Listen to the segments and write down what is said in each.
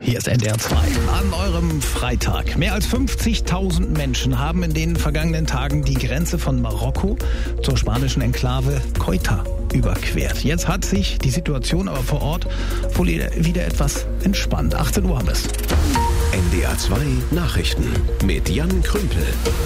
Hier ist NDR 2. An eurem Freitag. Mehr als 50.000 Menschen haben in den vergangenen Tagen die Grenze von Marokko zur spanischen Enklave Ceuta überquert. Jetzt hat sich die Situation aber vor Ort wohl wieder etwas entspannt. 18 Uhr haben wir es. NDR 2 Nachrichten mit Jan Krümpel.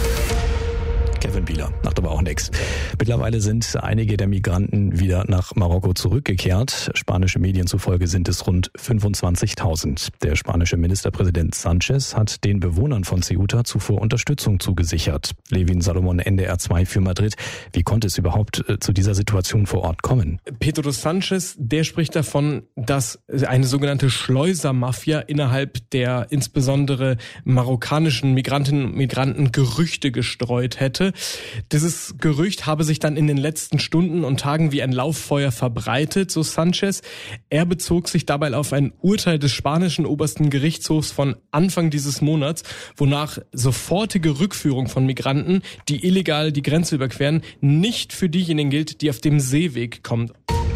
Kevin Bieler macht aber auch nichts. Mittlerweile sind einige der Migranten wieder nach Marokko zurückgekehrt. Spanische Medien zufolge sind es rund 25.000. Der spanische Ministerpräsident Sanchez hat den Bewohnern von Ceuta zuvor Unterstützung zugesichert. Levin Salomon, NDR 2 für Madrid. Wie konnte es überhaupt zu dieser Situation vor Ort kommen? Pedro Sanchez, der spricht davon, dass eine sogenannte Schleusermafia innerhalb der insbesondere marokkanischen Migrantinnen und Migranten Gerüchte gestreut hätte. Dieses Gerücht habe sich dann in den letzten Stunden und Tagen wie ein Lauffeuer verbreitet, so Sanchez. Er bezog sich dabei auf ein Urteil des spanischen obersten Gerichtshofs von Anfang dieses Monats, wonach sofortige Rückführung von Migranten, die illegal die Grenze überqueren, nicht für diejenigen gilt, die auf dem Seeweg kommen.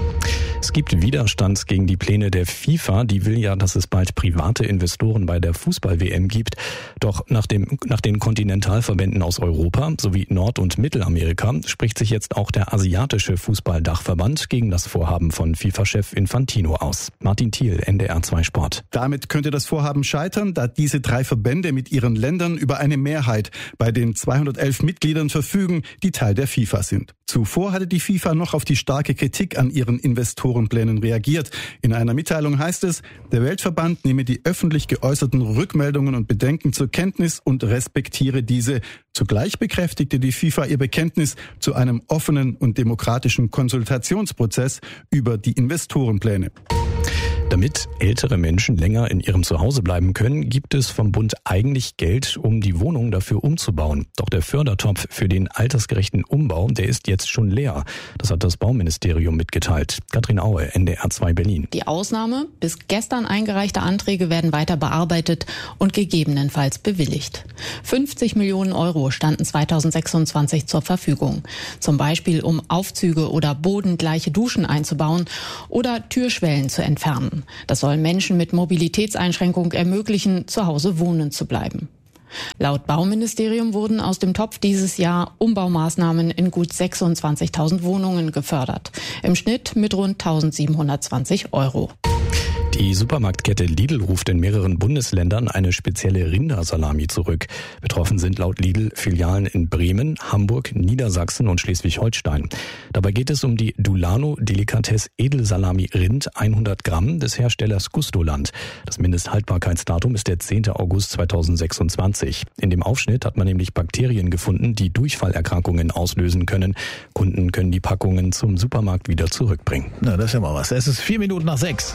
Es gibt Widerstand gegen die Pläne der FIFA. Die will ja, dass es bald private Investoren bei der Fußball-WM gibt. Doch nach den Kontinentalverbänden aus Europa sowie Nord- und Mittelamerika spricht sich jetzt auch der asiatische Fußballdachverband gegen das Vorhaben von FIFA-Chef Infantino aus. Martin Thiel, NDR 2 Sport. Damit könnte das Vorhaben scheitern, da diese drei Verbände mit ihren Ländern über eine Mehrheit bei den 211 Mitgliedern verfügen, die Teil der FIFA sind. Zuvor hatte die FIFA noch auf die starke Kritik an ihren Investorenplänen reagiert. In einer Mitteilung heißt es, der Weltverband nehme die öffentlich geäußerten Rückmeldungen und Bedenken zur Kenntnis und respektiere diese. Zugleich bekräftigte die FIFA ihr Bekenntnis zu einem offenen und demokratischen Konsultationsprozess über die Investorenpläne. Damit ältere Menschen länger in ihrem Zuhause bleiben können, gibt es vom Bund eigentlich Geld, um die Wohnung dafür umzubauen. Doch der Fördertopf für den altersgerechten Umbau, der ist jetzt schon leer. Das hat das Bauministerium mitgeteilt. Katrin Aue, NDR 2 Berlin. Die Ausnahme: bis gestern eingereichte Anträge werden weiter bearbeitet und gegebenenfalls bewilligt. 50 Millionen Euro standen 2026 zur Verfügung. Zum Beispiel, um Aufzüge oder bodengleiche Duschen einzubauen oder Türschwellen zu entfernen. Das soll Menschen mit Mobilitätseinschränkung ermöglichen, zu Hause wohnen zu bleiben. Laut Bauministerium wurden aus dem Topf dieses Jahr Umbaumaßnahmen in gut 26.000 Wohnungen gefördert. Im Schnitt mit rund 1.720 Euro. Die Supermarktkette Lidl ruft in mehreren Bundesländern eine spezielle Rindersalami zurück. Betroffen sind laut Lidl Filialen in Bremen, Hamburg, Niedersachsen und Schleswig-Holstein. Dabei geht es um die Dulano Delikatesse Edelsalami Rind 100 Gramm des Herstellers Gustoland. Das Mindesthaltbarkeitsdatum ist der 10. August 2026. In dem Aufschnitt hat man nämlich Bakterien gefunden, die Durchfallerkrankungen auslösen können. Kunden können die Packungen zum Supermarkt wieder zurückbringen. Na, das ist ja mal was. Es ist 6:04.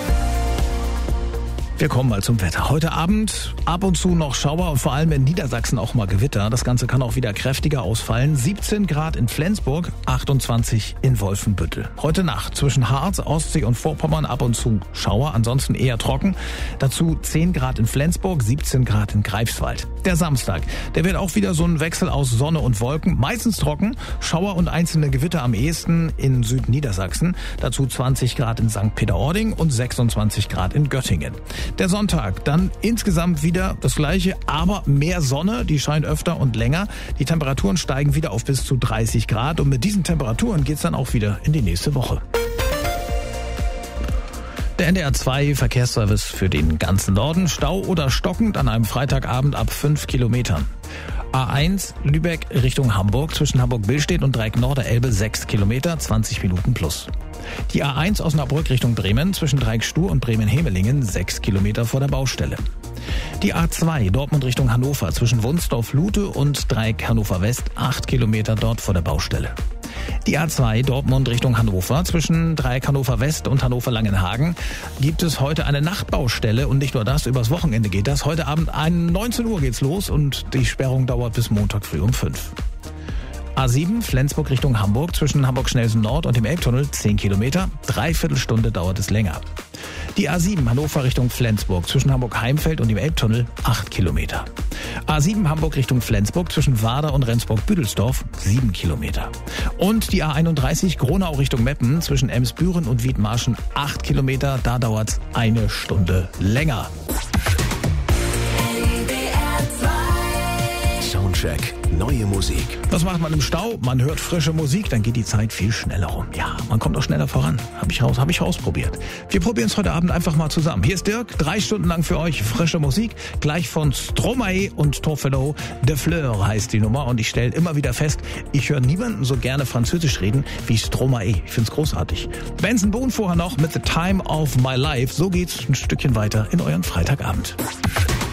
Wir kommen mal zum Wetter. Heute Abend ab und zu noch Schauer und vor allem in Niedersachsen auch mal Gewitter. Das Ganze kann auch wieder kräftiger ausfallen. 17 Grad in Flensburg, 28 in Wolfenbüttel. Heute Nacht zwischen Harz, Ostsee und Vorpommern ab und zu Schauer, ansonsten eher trocken. Dazu 10 Grad in Flensburg, 17 Grad in Greifswald. Der Samstag, der wird auch wieder so ein Wechsel aus Sonne und Wolken. Meistens trocken, Schauer und einzelne Gewitter am ehesten in Südniedersachsen. Dazu 20 Grad in St. Peter-Ording und 26 Grad in Göttingen. Der Sonntag, dann insgesamt wieder das Gleiche, aber mehr Sonne, die scheint öfter und länger. Die Temperaturen steigen wieder auf bis zu 30 Grad und mit diesen Temperaturen geht's dann auch wieder in die nächste Woche. Der NDR 2 Verkehrsservice für den ganzen Norden. Stau oder stockend an einem Freitagabend ab 5 Kilometern. A1 Lübeck Richtung Hamburg zwischen Hamburg-Billstedt und Dreieck Norderelbe 6 Kilometer, 20 Minuten plus. Die A1 Osnabrück Richtung Bremen zwischen Dreieck Stuhr und Bremen-Hemelingen 6 Kilometer vor der Baustelle. Die A2 Dortmund Richtung Hannover zwischen Wunsdorf-Lute und Dreieck Hannover West 8 Kilometer dort vor der Baustelle. Die A2 Dortmund Richtung Hannover zwischen Dreieck Hannover West und Hannover Langenhagen gibt es heute eine Nachtbaustelle und nicht nur das, übers Wochenende geht das. Heute Abend 19 Uhr geht's los und die Sperrung dauert bis Montag früh um 5. A7 Flensburg Richtung Hamburg zwischen Hamburg-Schnelsen Nord und dem Elbtunnel 10 Kilometer. 3/4 Stunde dauert es länger. Die A7 Hannover Richtung Flensburg zwischen Hamburg-Heimfeld und dem Elbtunnel 8 Kilometer. A7 Hamburg Richtung Flensburg zwischen Warder und Rendsburg-Büdelsdorf 7 Kilometer. Und die A31 Gronau Richtung Meppen zwischen Emsbüren und Wiedmarschen 8 Kilometer. Da dauert es 1 Stunde länger. Soundcheck. Neue Musik. Was macht man im Stau? Man hört frische Musik, dann geht die Zeit viel schneller rum. Ja, man kommt auch schneller voran. Hab ich ausprobiert. Wir probieren es heute Abend einfach mal zusammen. Hier ist Dirk, 3 Stunden lang für euch frische Musik. Gleich von Stromae und Torpedo. De Fleur heißt die Nummer und ich stelle immer wieder fest, ich höre niemanden so gerne Französisch reden wie Stromae. Ich find's großartig. Benson Boone vorher noch mit The Time of My Life. So geht's ein Stückchen weiter in euren Freitagabend.